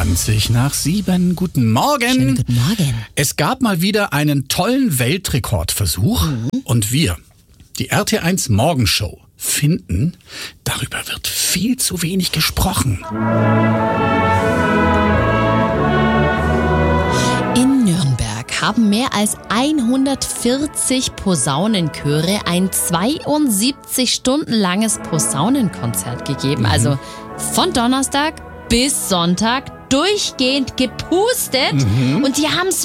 7:20. Guten Morgen. Schönen guten Morgen. Es gab mal wieder einen tollen Weltrekordversuch und wir, die RT1 Morgenshow, finden, darüber wird viel zu wenig gesprochen. In Nürnberg haben mehr als 140 Posaunenchöre ein 72 Stunden langes Posaunenkonzert gegeben. Also von Donnerstag bis Sonntag durchgehend gepustet und die haben es